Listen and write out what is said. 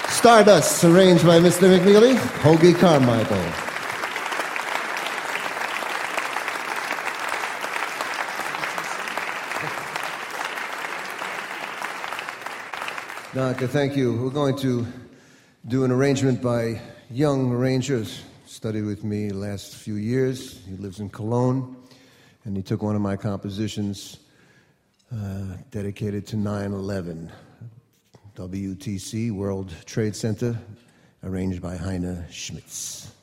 Stardust, arranged by Mr. McNeely, Hoagie Carmichael. Doctor, thank you. We're going to do an arrangement by young arranger, studied with me the last few years. He lives in Cologne, and he took one of my compositions dedicated to 9/11. WTC, World Trade Center, arranged by Heine Schmitz.